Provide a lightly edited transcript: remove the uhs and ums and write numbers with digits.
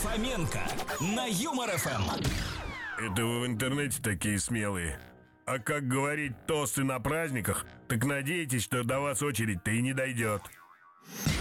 Фоменко на Юмор ФМ. Это вы в интернете такие смелые. А как говорить тосты на праздниках, так надейтесь, что до вас очередь-то и не дойдет.